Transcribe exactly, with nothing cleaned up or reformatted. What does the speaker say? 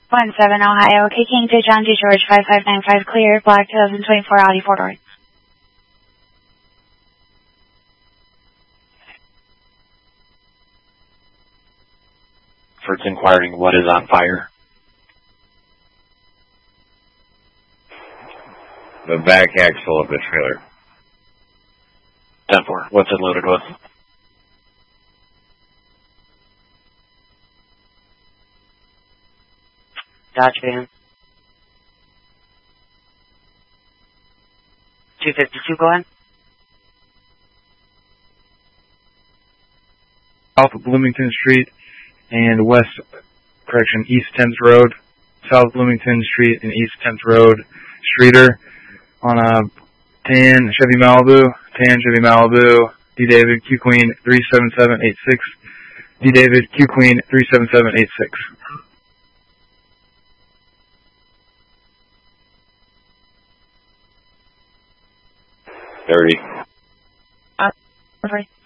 one seven Ohio, K King to John G. George five five nine five, clear, black twenty twenty-four Audi four door. Ford's inquiring what is on fire. The back axle of the trailer. ten four, what's it loaded with? Dodge van. two fifty-two, go ahead. South of Bloomington Street and west, correction, East tenth Road, South Bloomington Street and East tenth Road, Streeter, on a tan Chevy Malibu, tan Chevy Malibu, D David Q Queen three seven seven eight six, D David Q Queen three seven seven eight six. thirty. Uh, sorry.